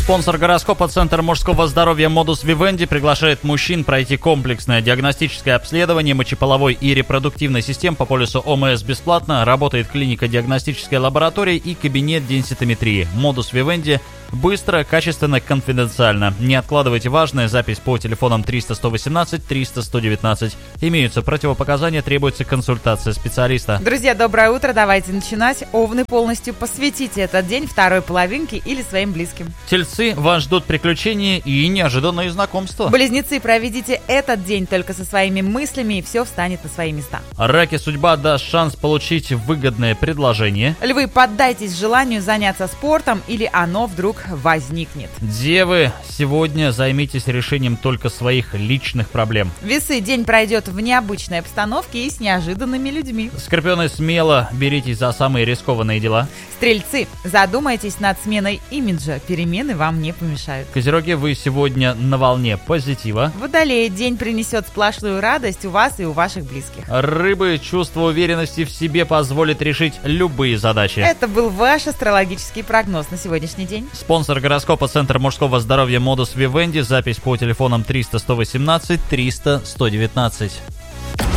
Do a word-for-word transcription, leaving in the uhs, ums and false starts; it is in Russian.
Спонсор гороскопа — Центр мужского здоровья «Модус Вивенди» приглашает мужчин пройти комплексное диагностическое обследование мочеполовой и репродуктивной систем по полису ОМС бесплатно. Работает клиника диагностической лаборатории и кабинет денситометрии. «Модус Вивенди» быстро, качественно, конфиденциально. Не откладывайте важное. Запись по телефонам триста сто восемнадцать триста сто девятнадцать. Имеются противопоказания, требуется консультация специалиста. Друзья, доброе утро. Давайте начинать. Овны, полностью посвятите этот день второй половинке или своим близким. Тельцы, вас ждут приключения и неожиданные знакомства. Близнецы, проведите этот день только со своими мыслями, и все встанет на свои места. Раки, судьба даст шанс получить выгодное предложение. Львы, поддайтесь желанию заняться спортом, или оно вдруг возникнет. Девы, сегодня займитесь решением только своих личных проблем. Весы, день пройдет в необычной обстановке и с неожиданными людьми. Скорпионы, смело беритесь за самые рискованные дела. Стрельцы, задумайтесь над сменой имиджа, перемены вам не помешают. Козероги, вы сегодня на волне позитива. Водолеи, день принесет сплошную радость у вас и у ваших близких. Рыбы, чувство уверенности в себе позволит решить любые задачи. Это был ваш астрологический прогноз на сегодняшний день. Спонсор гороскопа — Центр мужского здоровья «Модус Вивенди». Запись по телефонам триста сто восемнадцать триста сто девятнадцать.